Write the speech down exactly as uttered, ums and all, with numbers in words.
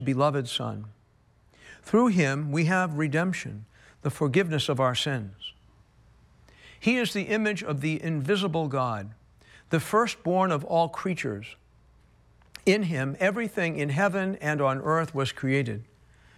beloved Son. Through him we have redemption, the forgiveness of our sins. He is the image of the invisible God, the firstborn of all creatures. In him everything in heaven and on earth was created,